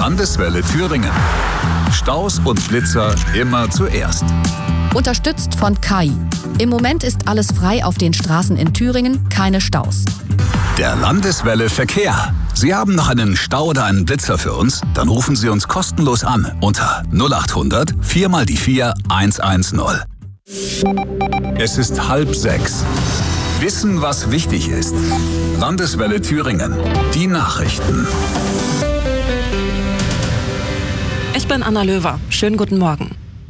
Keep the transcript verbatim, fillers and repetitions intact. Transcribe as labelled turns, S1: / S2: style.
S1: Landeswelle Thüringen. Staus und Blitzer immer zuerst.
S2: Unterstützt von K I. Im Moment ist alles frei auf den Straßen in Thüringen, keine Staus.
S1: Der Landeswelle Verkehr. Sie haben noch einen Stau oder einen Blitzer für uns? Dann rufen Sie uns kostenlos an unter null acht hundert vier mal die vier eins eins null. Es ist halb sechs. Wissen, was wichtig ist. Landeswelle Thüringen. Die Nachrichten.
S3: Ich bin Anna Löwer. Schönen guten Morgen.